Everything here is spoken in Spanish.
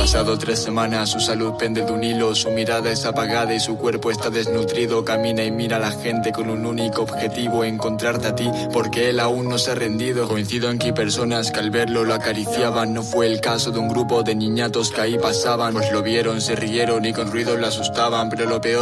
pasado 3 semanas, su salud pende de un hilo, su mirada es apagada y su cuerpo está desnutrido. Camina y mira a la gente con un único objetivo, encontrarte a ti, porque él aún no se ha rendido. Coincido en que hay personas que al verlo lo acariciaban. No fue el caso de un grupo de niñatos que ahí pasaban, pues lo vieron, se rieron y con ruido lo asustaban. Pero lo peor